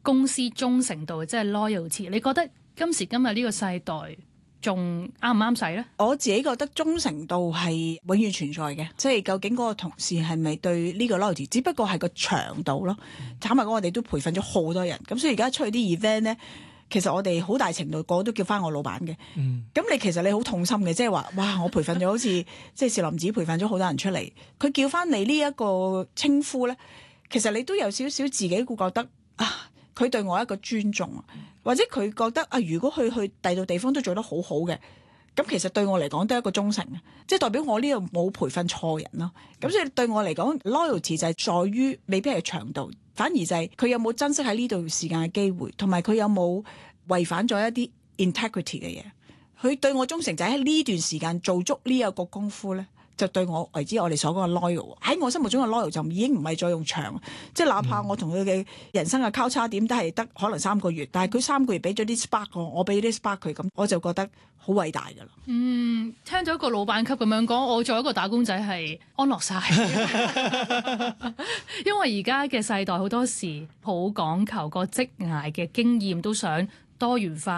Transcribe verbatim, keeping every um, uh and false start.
公司忠誠度，即係 loyalty。你覺得今時今日呢個世代仲啱唔啱使咧？ 我自己覺得忠誠度係永遠存在嘅，即係究竟嗰個同事係咪對呢個 loyalty， 只不過係個長度咯。嗯、坦白講，我哋都培訓咗好多人，咁所以而家出去啲 event 咧，其實我哋好大程度個個都叫翻我老闆嘅。咁、嗯、你其實你好痛心嘅，即係話哇，我培訓咗好似即係少林寺培訓咗好多人出嚟，佢叫翻你呢一個稱呼咧，其實你都有少少自己會覺得啊，佢對我一個尊重啊。或者佢覺得啊，如果佢去第二度地方都做得好好嘅，咁其實對我嚟講都係一個忠誠嘅，即係代表我呢度冇培訓錯人咯。咁所以對我嚟講 loyalty 就係在於未必係長度，反而就係佢有冇珍惜喺呢度時間嘅機會，同埋佢有冇違反咗一啲 integrity 嘅嘢。佢對我忠誠就喺呢段時間做足呢一個功夫咧，就對我為之我哋所講嘅 loyal。喺我心目中嘅 loyal 就已經唔係再用長，即係哪怕我同佢嘅人生嘅交叉點都係得可能三個月，但係佢三個月俾咗啲 spark 我，我俾啲 spark 佢，咁我就覺得好偉大㗎啦。 嗯，聽咗一個老闆級咁樣講，我作為一個打工仔係安樂晒，因為而家嘅世代好多時好講求個職涯嘅經驗，都想多元化。